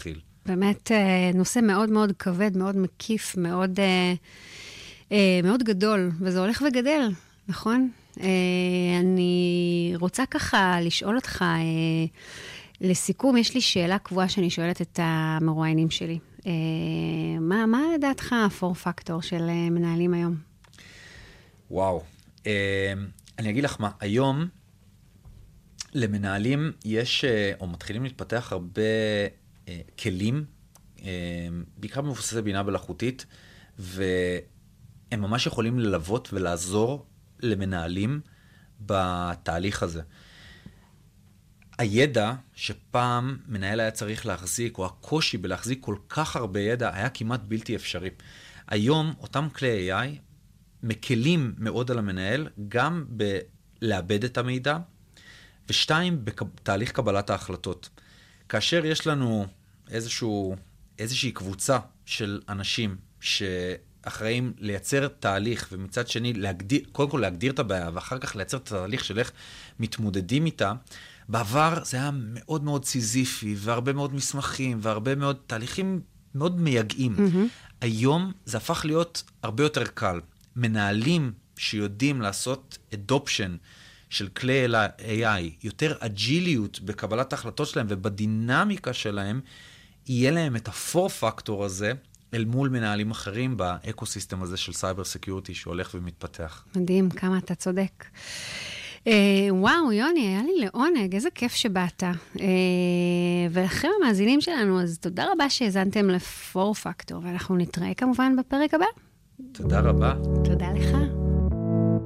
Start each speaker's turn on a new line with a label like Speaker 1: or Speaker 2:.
Speaker 1: להתחיל.
Speaker 2: באמת נושא מאוד מאוד כבד, מאוד מקיף, מאוד, מאוד גדול, וזה הולך וגדל, נכון? אני רוצה ככה לשאול אותך, לסיכום, יש לי שאלה קבועה שאני שואלת את המרואיינים שלי. מה לדעתך הפור-פקטור של מנהלים היום?
Speaker 1: וואו. אני אגיד לך מה, היום למנהלים יש, או מתחילים להתפתח הרבה כלים, בעיקר מבוססי בינה מלאכותית, והם ממש יכולים ללוות ולעזור למנהלים בתהליך הזה. הידע שפעם מנהל היה צריך להחזיק, או הקושי בלהחזיק כל כך הרבה ידע, היה כמעט בלתי אפשרי. היום אותם כלי AI מקלים מאוד על המנהל, גם בלאבד את המידע, ושתיים, בתהליך קבלת ההחלטות. כאשר יש לנו איזושהי קבוצה של אנשים שאחראים לייצר תהליך, ומצד שני, קודם כל להגדיר את הבעיה, ואחר כך לייצר את התהליך של איך מתמודדים איתה, בעבר זה היה מאוד מאוד סיזיפי, והרבה מאוד מסמכים, והרבה מאוד תהליכים מאוד מייגעים. היום זה הפך להיות הרבה יותר קל. מנהלים שיודעים לעשות adoption של כלי AI, יותר אג'יליות בקבלת ההחלטות שלהם ובדינמיקה שלהם, יהיה להם את הפור-פקטור הזה אל מול מנהלים אחרים באקוסיסטם הזה של סייבר סקיוריטי שהולך ומתפתח.
Speaker 2: מדהים, כמה אתה צודק. וואו, יוני, היה לי לעונג, איזה כיף שבאת. ולכם המאזינים שלנו, אז תודה רבה שהזנתם לפור-פקטור, ואנחנו נתראה כמובן בפרק הבא.
Speaker 1: תודה רבה.
Speaker 2: תודה לך.